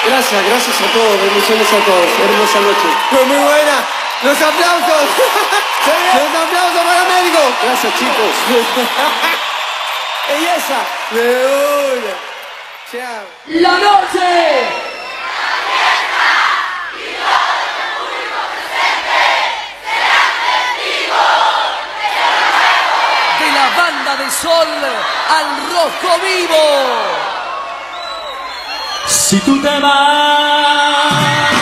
Gracias, gracias a todos, bendiciones a todos. Hermosa noche. Fue muy buena. ¡Los aplausos! ¡Los aplausos para México! Gracias, chicos. ¡Belleza! ¡De una! ¡Chao! ¡La noche! De la banda de sol al rojo vivo. Si tú te vas